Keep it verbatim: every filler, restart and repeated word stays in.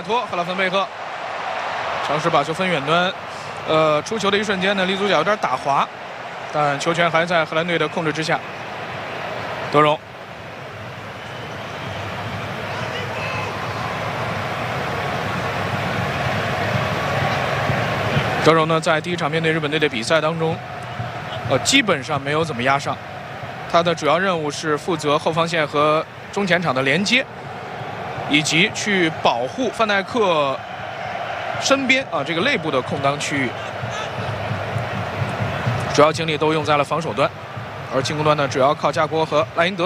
托，赫拉芬贝赫尝试把球分远端，呃，出球的一瞬间呢，离足脚有点打滑，但球权还在荷兰队的控制之下。德容。 德容呢，在第一场面对日本队的比赛当中，呃，基本上没有怎么压上。他的主要任务是负责后防线和中前场的连接，以及去保护范戴克身边啊这个内部的空当区域。主要精力都用在了防守端，而进攻端呢，主要靠加国和赖因德。